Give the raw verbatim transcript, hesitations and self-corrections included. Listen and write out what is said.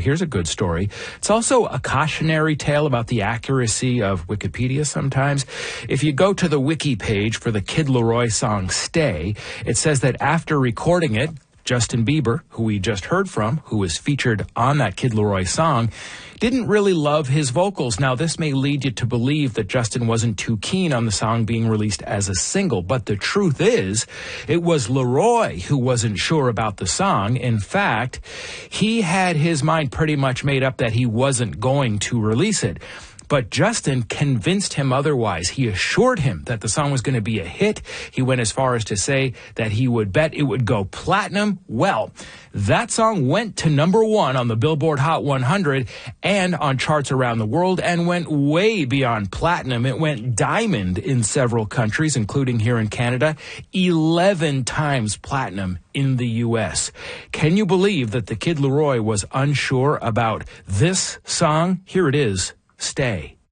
here's a good story. It's also a cautionary tale about the accuracy of Wikipedia sometimes. If you go to the wiki page for the Kid Laroi song Stay, it says that after recording it, Justin Bieber, who we just heard from, who was featured on that Kid Laroi song, didn't really love his vocals. Now, this may lead you to believe that Justin wasn't too keen on the song being released as a single, but the truth is, it was Laroi who wasn't sure about the song. In fact, he had his mind pretty much made up that he wasn't going to release it. But Justin convinced him otherwise. He assured him that the song was going to be a hit. He went as far as to say that he would bet it would go platinum. Well, that song went to number one on the Billboard Hot one hundred and on charts around the world and went way beyond platinum. It went diamond in several countries, including here in Canada, eleven times platinum in the U S. Can you believe that the Kid Laroi was unsure about this song? Here it is. Stay.